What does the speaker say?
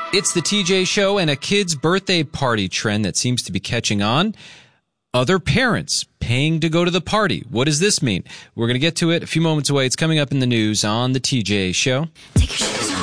It's the TJ Show and a kid's birthday party trend that seems to be catching on. Other parents paying to go to the party. What does this mean? We're going to get to it a few moments away. It's coming up in the news on the TJ Show. Take your